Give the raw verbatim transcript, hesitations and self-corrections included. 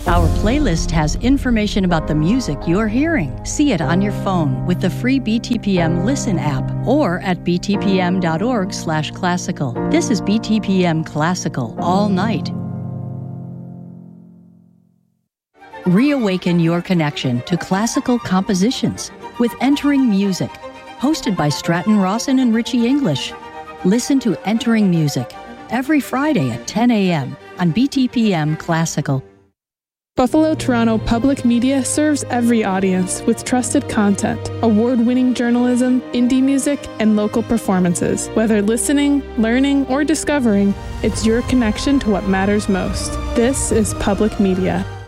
Our playlist has information about the music you're hearing. See it on your phone with the free B T P M Listen app or at b t p m dot org slash classical. This is B T P M Classical all night. Reawaken your connection to classical compositions with Entering Music, hosted by Stratton Rawson and Richie English. Listen to Entering Music every Friday at ten a.m. on B T P M Classical. Buffalo Toronto Public Media serves every audience with trusted content, award-winning journalism, indie music, and local performances. Whether listening, learning, or discovering, it's your connection to what matters most. This is Public Media.